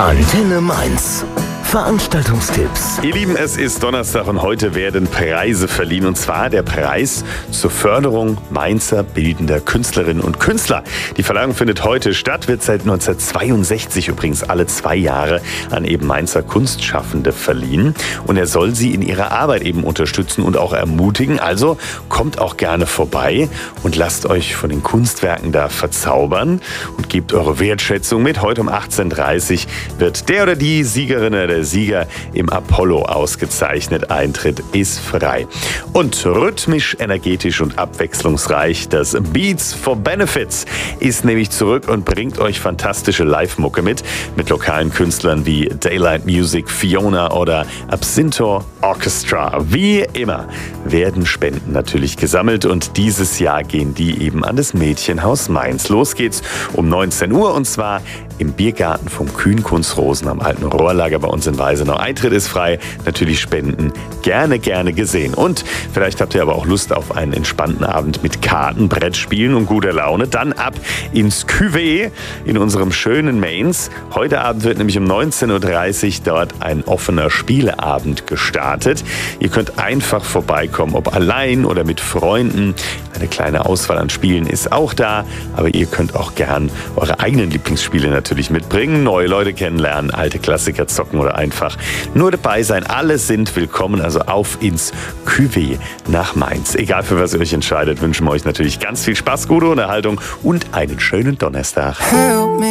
Antenne Mainz. Veranstaltungstipps. Ihr Lieben, es ist Donnerstag und heute werden Preise verliehen. Und zwar der Preis zur Förderung Mainzer bildender Künstlerinnen und Künstler. Die Verleihung findet heute statt, wird seit 1962 übrigens alle 2 Jahre an eben Mainzer Kunstschaffende verliehen. Und er soll sie in ihrer Arbeit eben unterstützen und auch ermutigen. Also kommt auch gerne vorbei und lasst euch von den Kunstwerken da verzaubern und gebt eure Wertschätzung mit. Heute um 18:30 Uhr wird der oder die Siegerin, der Sieger im Apollo ausgezeichnet. Eintritt ist frei. Und rhythmisch, energetisch und abwechslungsreich, das Beats for Benefits ist nämlich zurück und bringt euch fantastische Live-Mucke mit lokalen Künstlern wie Daylight Music, Fiona oder Absintor Orchestra. Wie immer werden Spenden natürlich gesammelt und dieses Jahr gehen die eben an das Mädchenhaus Mainz. Los geht's um 19 Uhr und zwar im Biergarten vom Kühnkunst Rosen am alten Rohrlager bei uns in Weisenau. Eintritt ist frei, natürlich Spenden gerne gesehen. Und vielleicht habt ihr aber auch Lust auf einen entspannten Abend mit Karten, Brettspielen und guter Laune. Dann ab ins Cuvée in unserem schönen Mainz. Heute Abend wird nämlich um 19:30 Uhr dort ein offener Spieleabend gestartet. Ihr könnt einfach vorbeikommen, ob allein oder mit Freunden. Eine kleine Auswahl an Spielen ist auch da, aber ihr könnt auch gern eure eigenen Lieblingsspiele natürlich mitbringen, neue Leute kennenlernen, alte Klassiker zocken oder einfach nur dabei sein. Alle sind willkommen, also auf ins Cuvée nach Mainz. Egal für was ihr euch entscheidet, wünschen wir euch natürlich ganz viel Spaß, gute Unterhaltung und einen schönen Donnerstag.